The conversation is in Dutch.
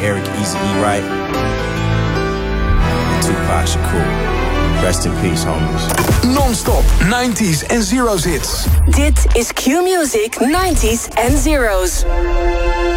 Eric Eazy-E Wright, and Tupac Shakur. Rest in peace, homies. Non-stop 90s en zeros hits. Dit is Q-Music 90s en zeros.